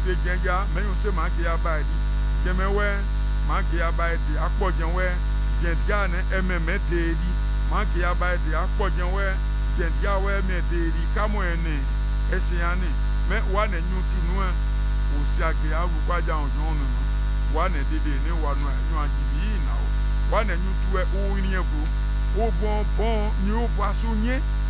se genja me yo se ma ke ya ba di jemewe ma ke ya ba di apojenwe genja ne ememe de di ma ke ya ba di apojenwe genja we me de di kamo ene esiane me wa na nyutu no o si age ya ru kwa ja onjo no wa na dede ne wa no anyu agibi na o wa na nyutu e o ni ebu o bon ni o bo aso nye